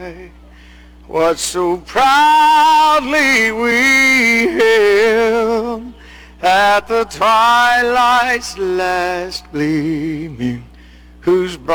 what so proudly we hailed at the twilight's last gleaming, whose